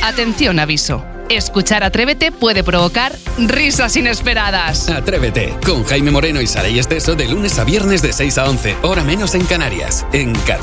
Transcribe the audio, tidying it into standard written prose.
Atención, aviso. Escuchar Atrévete puede provocar risas inesperadas. Atrévete, con Jaime Moreno y Saray Esteso de lunes a viernes de 6 a 11, hora menos en Canarias, en Cadena